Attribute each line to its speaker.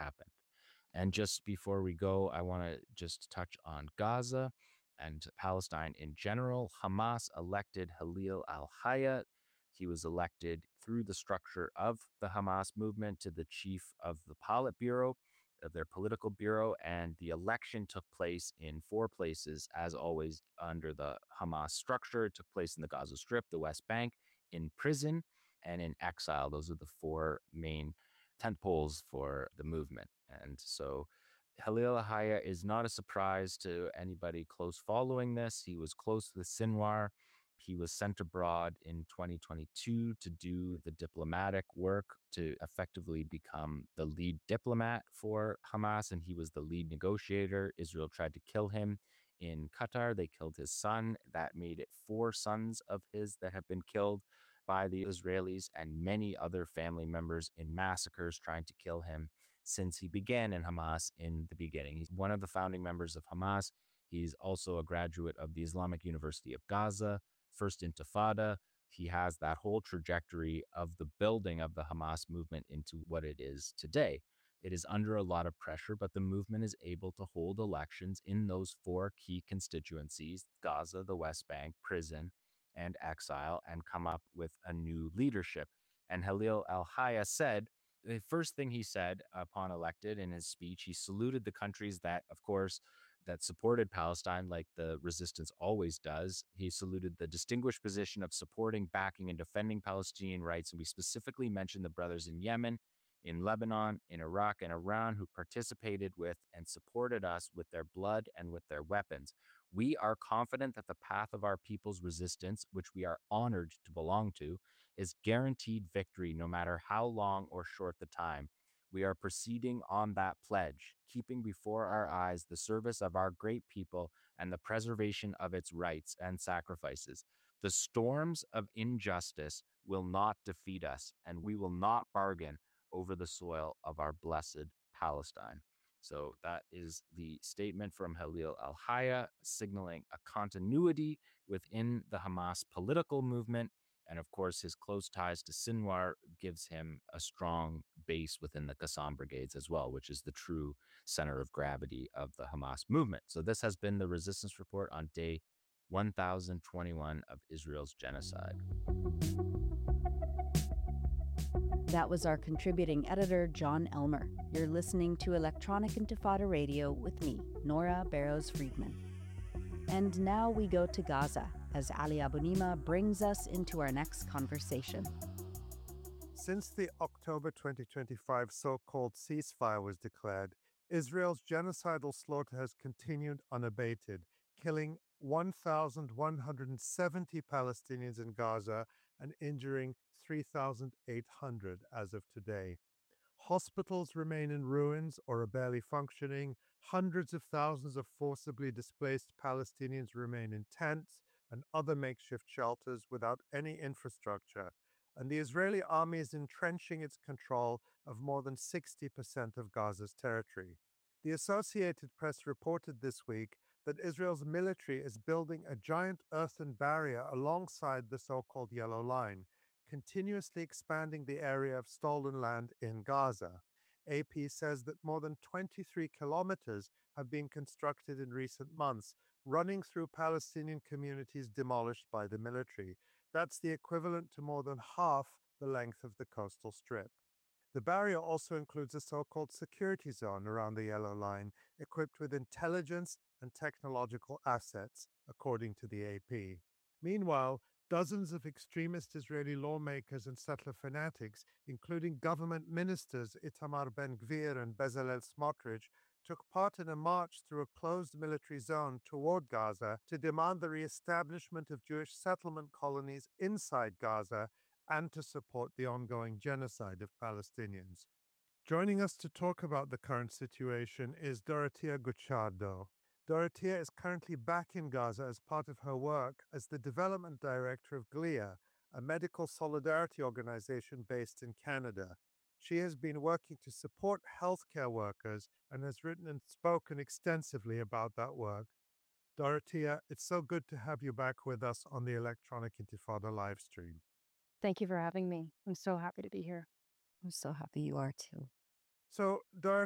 Speaker 1: happened. And just before we go, I want to just touch on Gaza and Palestine in general. Hamas elected Halil al-Hayat. He was elected through the structure of the Hamas movement to the chief of the Politburo, of their political bureau. And the election took place in 4 places, as always, under the Hamas structure. It took place in the Gaza Strip, the West Bank, in prison, and in exile. Those are the 4 main tent poles for the movement. And so Halil Ahaya is not a surprise to anybody close following this. He was close with Sinwar. He was sent abroad in 2022 to do the diplomatic work to effectively become the lead diplomat for Hamas, and he was the lead negotiator. Israel tried to kill him in Qatar. They killed his son. That made it 4 sons of his that have been killed by the Israelis, and many other family members in massacres trying to kill him since he began in Hamas in the beginning. He's one of the founding members of Hamas. He's also a graduate of the Islamic University of Gaza, First Intifada. He has that whole trajectory of the building of the Hamas movement into what it is today. It is under a lot of pressure, but the movement is able to hold elections in those 4 key constituencies, Gaza, the West Bank, prison, and exile, and come up with a new leadership. And Halil al-Hayya said, the first thing he said upon elected in his speech, he saluted the countries that, of course, that supported Palestine like the resistance always does. He saluted the distinguished position of supporting, backing, and defending Palestinian rights. And we specifically mentioned the brothers in Yemen, in Lebanon, in Iraq, and Iran who participated with and supported us with their blood and with their weapons. We are confident that the path of our people's resistance, which we are honored to belong to, is guaranteed victory no matter how long or short the time. We are proceeding on that pledge, keeping before our eyes the service of our great people and the preservation of its rights and sacrifices. The storms of injustice will not defeat us, and we will not bargain over the soil of our blessed Palestine. So that is the statement from Halil al-Hayya, signaling a continuity within the Hamas political movement. And of course, his close ties to Sinwar gives him a strong base within the Qassam brigades as well, which is the true center of gravity of the Hamas movement. So this has been the Resistance Report on day 1021 of Israel's genocide.
Speaker 2: That was our contributing editor, John Elmer. You're listening to Electronic Intifada Radio with me, Nora Barrows-Friedman. And now we go to Gaza, as Ali Abunimah brings us into our next conversation.
Speaker 3: Since the October 2025 so-called ceasefire was declared, Israel's genocidal slaughter has continued unabated, killing 1,170 Palestinians in Gaza and injuring 3,800 as of today. Hospitals remain in ruins or are barely functioning. Hundreds of thousands of forcibly displaced Palestinians remain in tents and other makeshift shelters without any infrastructure. And the Israeli army is entrenching its control of more than 60% of Gaza's territory. The Associated Press reported this week that Israel's military is building a giant earthen barrier alongside the so-called Yellow Line, continuously expanding the area of stolen land in Gaza. AP says that more than 23 kilometers have been constructed in recent months, running through Palestinian communities demolished by the military. That's the equivalent to more than half the length of the coastal strip. The barrier also includes a so-called security zone around the Yellow Line, equipped with intelligence and technological assets, according to the AP. Meanwhile, dozens of extremist Israeli lawmakers and settler fanatics, including government ministers Itamar Ben-Gvir and Bezalel Smotrich, took part in a march through a closed military zone toward Gaza to demand the re-establishment of Jewish settlement colonies inside Gaza and to support the ongoing genocide of Palestinians. Joining us to talk about the current situation is Dorothea Gucciardo. Dorothea is currently back in Gaza as part of her work as the development director of GLIA, a medical solidarity organization based in Canada. She has been working to support healthcare workers and has written and spoken extensively about that work. Dorothea, it's so good to have you back with us on the Electronic Intifada live stream.
Speaker 4: Thank you for having me. I'm so happy to be here.
Speaker 2: I'm so happy you are too.
Speaker 3: So, Dorothea,